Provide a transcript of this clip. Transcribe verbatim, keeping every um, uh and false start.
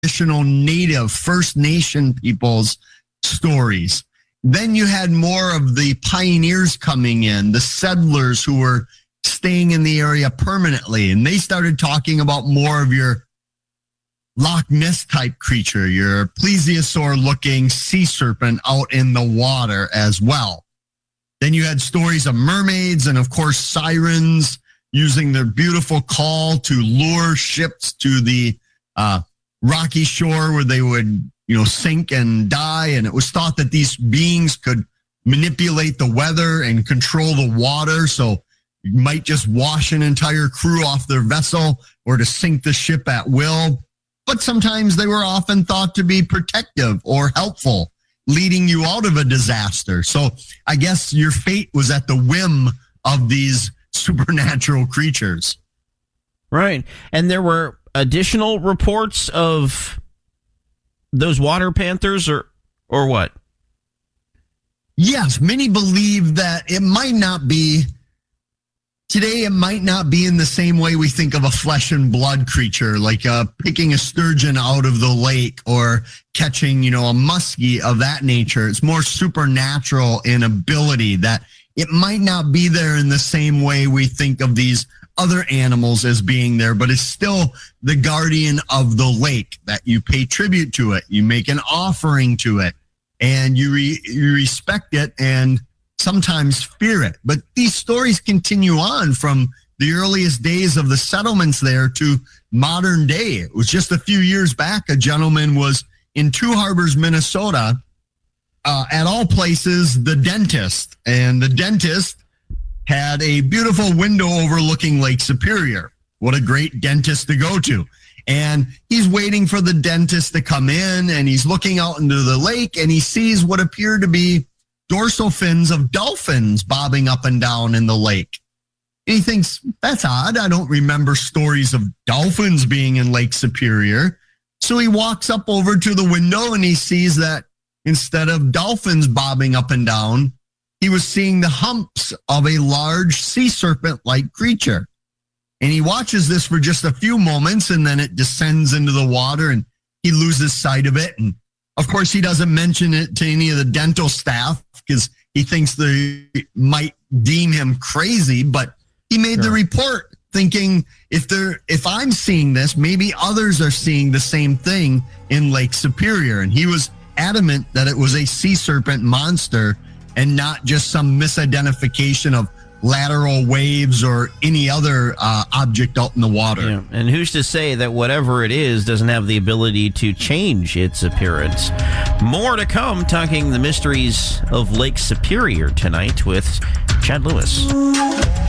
traditional native First Nation people's stories. Then you had more of the pioneers coming in, the settlers who were staying in the area permanently, and they started talking about more of your Loch Ness type creature, your plesiosaur looking sea serpent out in the water as well. Then you had stories of mermaids and of course sirens using their beautiful call to lure ships to the uh, rocky shore where they would, you know, sink and die. And it was thought that these beings could manipulate the weather and control the water. So you might just wash an entire crew off their vessel or to sink the ship at will. But sometimes they were often thought to be protective or helpful, leading you out of a disaster. So I guess your fate was at the whim of these supernatural creatures. Right. And there were additional reports of those water panthers or or what? Yes, many believe that it might not be today, it might not be in the same way we think of a flesh and blood creature, like uh, picking a sturgeon out of the lake or catching, you know, a muskie of that nature. It's more supernatural in ability, that it might not be there in the same way we think of these other animals as being there, but it's still the guardian of the lake, that you pay tribute to it, you make an offering to it, and you, re- you respect it and sometimes fear it. But these stories continue on from the earliest days of the settlements there to modern day. It was just a few years back, a gentleman was in Two Harbors, Minnesota, uh, at all places, the dentist. And the dentist had a beautiful window overlooking Lake Superior. What a great dentist to go to. And he's waiting for the dentist to come in, and he's looking out into the lake, and he sees what appear to be dorsal fins of dolphins bobbing up and down in the lake. And he thinks, that's odd. I don't remember stories of dolphins being in Lake Superior. So he walks up over to the window and he sees that instead of dolphins bobbing up and down, he was seeing the humps of a large sea serpent-like creature. And he watches this for just a few moments, and then it descends into the water and he loses sight of it. And of course, he doesn't mention it to any of the dental staff because he thinks they might deem him crazy, but he made sure. the report thinking, if they're, if I'm seeing this, maybe others are seeing the same thing in Lake Superior. And he was adamant that it was a sea serpent monster and not just some misidentification of lateral waves or any other uh, object out in the water. Yeah. And who's to say that whatever it is doesn't have the ability to change its appearance? More to come, talking the mysteries of Lake Superior tonight with Chad Lewis.